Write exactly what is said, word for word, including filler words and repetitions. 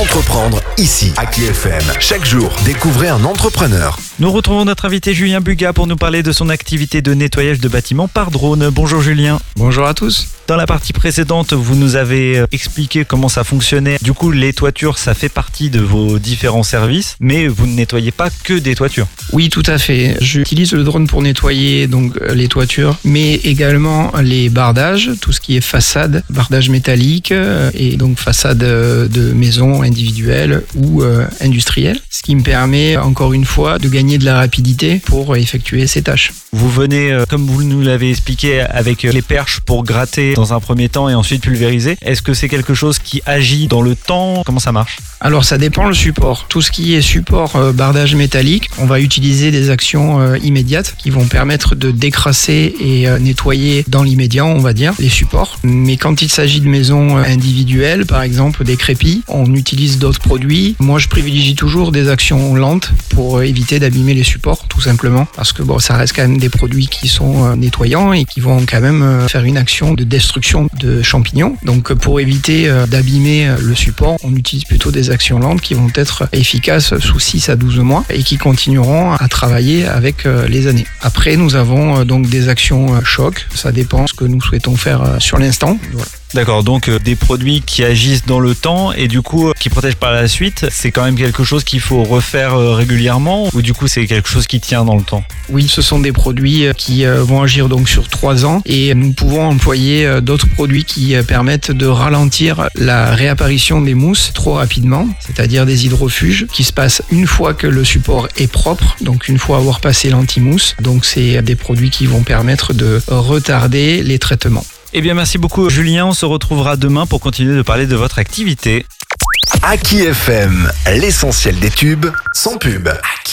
Entreprendre ici, à K F M. Chaque jour, découvrez un entrepreneur. Nous retrouvons notre invité Julien Bugat pour nous parler de son activité de nettoyage de bâtiments par drone. Bonjour Julien. Bonjour à tous. Dans la partie précédente, vous nous avez expliqué comment ça fonctionnait. Du coup, les toitures, ça fait partie de vos différents services, mais vous ne nettoyez pas que des toitures. Oui, tout à fait. J'utilise le drone pour nettoyer donc les toitures, mais également les bardages, tout ce qui est façade, bardage métallique et donc façade de maisons individuelles ou euh, industrielles. Ce qui me permet encore une fois de gagner de la rapidité pour effectuer ces tâches. Vous venez, euh, comme vous nous l'avez expliqué, avec les perches pour gratter dans un premier temps et ensuite pulvériser. Est-ce que c'est quelque chose qui agit dans le temps? Comment ça marche? Alors ça dépend le support. Tout ce qui est support euh, bardage métallique, on va utiliser des actions euh, immédiates qui vont permettre de décrasser et euh, nettoyer dans l'immédiat, on va dire, les supports. Mais quand il s'agit de maisons euh, individuelles, par exemple des crépis, on utilise d'autres produits. Moi je privilégie toujours des actions lentes pour euh, éviter d'abîmer les supports, tout simplement. Parce que bon, ça reste quand même des produits qui sont euh, nettoyants et qui vont quand même euh, faire une action de destruction de champignons. Donc pour éviter euh, d'abîmer euh, le support, on utilise plutôt des actions lentes qui vont être efficaces sous six à douze mois et qui continueront à travailler avec euh, les années. Après, nous avons euh, donc des actions euh, choc. Ça dépend de ce que nous souhaitons faire euh, sur l'instant. Voilà. D'accord, donc euh, des produits qui agissent dans le temps et du coup euh, qui protègent par la suite, c'est quand même quelque chose qu'il faut refaire euh, régulièrement ou du coup c'est quelque chose qui tient dans le temps? Oui, ce sont des produits euh, qui euh, vont agir donc sur trois ans et nous pouvons employer euh, d'autres produits qui euh, permettent de ralentir la réapparition des mousses trop rapidement, c'est-à-dire des hydrofuges qui se passent une fois que le support est propre, donc une fois avoir passé l'anti-mousse. Donc c'est des produits qui vont permettre de retarder les traitements. Eh bien merci beaucoup Julien, on se retrouvera demain pour continuer de parler de votre activité. À K F M, l'essentiel des tubes sans pub.